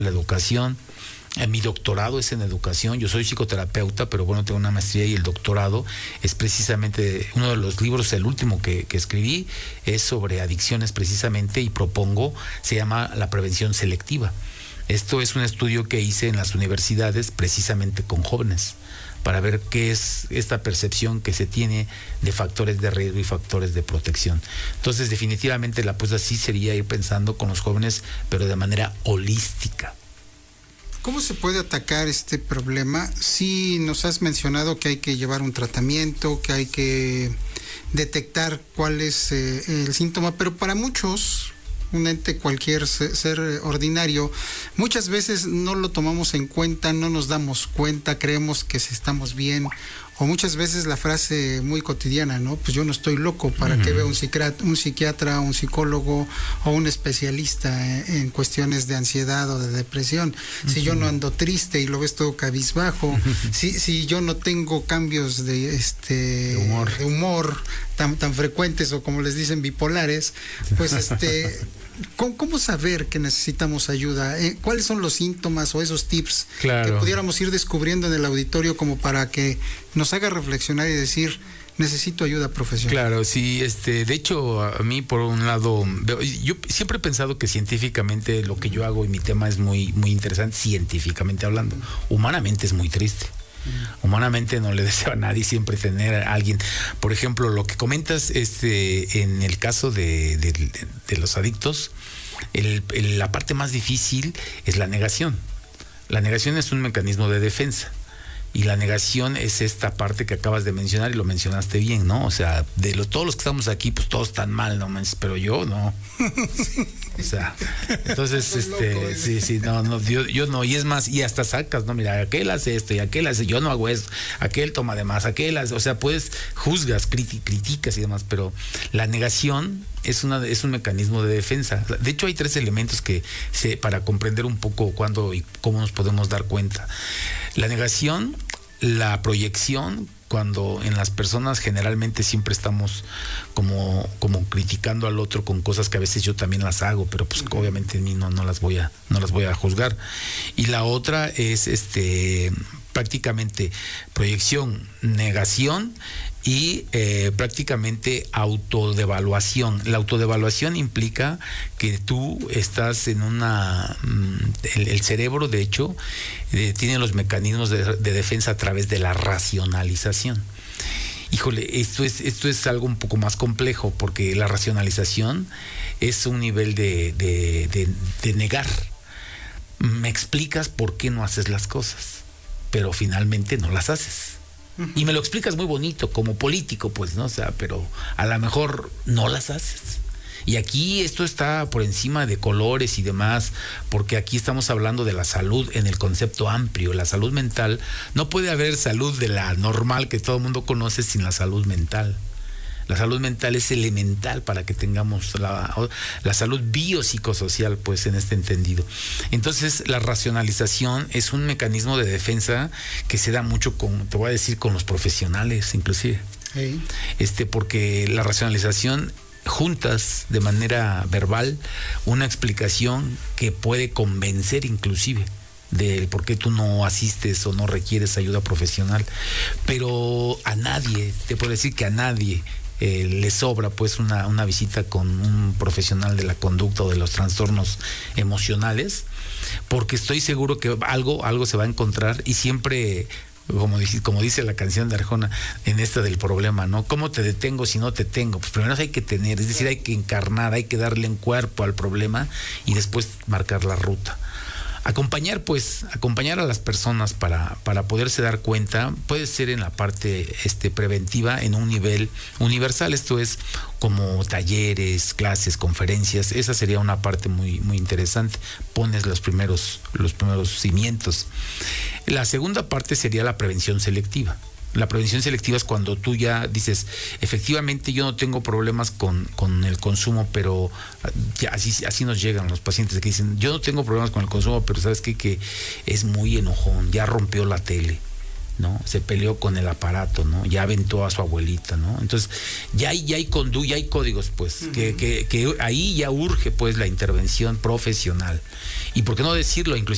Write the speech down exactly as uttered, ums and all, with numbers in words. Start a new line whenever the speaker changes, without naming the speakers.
la educación. Mi doctorado es en educación, yo soy psicoterapeuta, pero bueno, tengo una maestría y el doctorado es precisamente, uno de los libros, el último que, que escribí, es sobre adicciones precisamente y propongo, se llama la prevención selectiva. Esto es un estudio que hice en las universidades precisamente con jóvenes, para ver qué es esta percepción que se tiene de factores de riesgo y factores de protección. Entonces, definitivamente la apuesta sí sería ir pensando con los jóvenes, pero de manera holística.
¿Cómo se puede atacar este problema? Sí, nos has mencionado que hay que llevar un tratamiento, que hay que detectar cuál es eh, el síntoma, pero para muchos, un ente, cualquier ser ordinario, muchas veces no lo tomamos en cuenta, no nos damos cuenta, creemos que si estamos bien, o muchas veces la frase muy cotidiana, ¿no? Pues yo no estoy loco, ¿para uh-huh. qué veo un psiquiatra, un psiquiatra, un psicólogo o un especialista en, en cuestiones de ansiedad o de depresión? Uh-huh. Si yo no ando triste y lo ves todo cabizbajo, uh-huh. si, si yo no tengo cambios de este
de humor,
de humor tan, tan frecuentes o como les dicen bipolares, pues este... ¿Cómo, ¿Cómo saber que necesitamos ayuda? ¿Eh? ¿Cuáles son los síntomas o esos tips claro. que pudiéramos ir descubriendo en el auditorio como para que nos haga reflexionar y decir, necesito ayuda profesional?
Claro, sí, este, de hecho, a mí por un lado, yo siempre he pensado que científicamente lo que yo hago y mi tema es muy, muy interesante, científicamente hablando. Humanamente es muy triste. Humanamente no le deseo a nadie siempre tener a alguien. Por ejemplo, lo que comentas este, en el caso de, de, de, de los adictos, el, el, la parte más difícil es la negación. La negación es un mecanismo de defensa. Y la negación es esta parte que acabas de mencionar y lo mencionaste bien, ¿no? O sea, de lo, todos los que estamos aquí, pues todos están mal, ¿no? Pero yo no. O sea, entonces, este, loco, sí, sí, no, no, yo, yo no, y es más, y hasta sacas, ¿no? Mira, aquel hace esto y aquel hace, yo no hago esto, aquel toma de más, aquel hace, o sea, puedes, juzgas, criti, criticas y demás, pero la negación es una, es un mecanismo de defensa. De hecho, hay tres elementos que se, para comprender un poco cuándo y cómo nos podemos dar cuenta. La negación, la proyección, cuando en las personas generalmente siempre estamos como, como criticando al otro con cosas que a veces yo también las hago, pero pues uh-huh. obviamente en mí no, no las voy a, no las voy a juzgar. Y la otra es este prácticamente proyección, negación y eh, prácticamente autodevaluación. La autodevaluación implica que tú estás en una... El, el cerebro, de hecho, eh, tiene los mecanismos de, de defensa a través de la racionalización. Híjole, esto es, esto es algo un poco más complejo, porque la racionalización es un nivel de, de, de, de negar. Me explicas por qué no haces las cosas, pero finalmente no las haces. Uh-huh. Y me lo explicas muy bonito, como político, pues, ¿no? O sea, pero a lo mejor no las haces. Y aquí esto está por encima de colores y demás, porque aquí estamos hablando de la salud en el concepto amplio. La salud mental, no puede haber salud de la normal que todo el mundo conoce sin la salud mental. La salud mental es elemental para que tengamos la, la salud biopsicosocial, pues, en este entendido. Entonces, la racionalización es un mecanismo de defensa que se da mucho con, te voy a decir, con los profesionales, inclusive. Sí. Este, porque la racionalización juntas de manera verbal una explicación que puede convencer inclusive del por qué tú no asistes o no requieres ayuda profesional. Pero a nadie, te puedo decir que a nadie Eh, le sobra pues una, una visita con un profesional de la conducta o de los trastornos emocionales, porque estoy seguro que algo, algo se va a encontrar y siempre, como dice, como dice la canción de Arjona, en esta del problema, ¿no? ¿Cómo te detengo si no te tengo? Pues primero hay que tener, es decir, hay que encarnar, hay que darle un cuerpo al problema y después marcar la ruta. Acompañar, pues, acompañar a las personas para, para poderse dar cuenta, puede ser en la parte este, preventiva, en un nivel universal, esto es como talleres, clases, conferencias, esa sería una parte muy, muy interesante, pones los primeros, los primeros cimientos. La segunda parte sería la prevención selectiva. La prevención selectiva es cuando tú ya dices, efectivamente yo no tengo problemas con, con el consumo, pero ya así, así nos llegan los pacientes que dicen, yo no tengo problemas con el consumo, pero ¿sabes qué? Que es muy enojón, ya rompió la tele, ¿no? Se peleó con el aparato, ¿no? Ya aventó a su abuelita, ¿no? Entonces, ya hay, ya hay condu, ya hay códigos, pues, uh-huh. que, que, que ahí ya urge, pues, la intervención profesional. Y por qué no decirlo, inclusive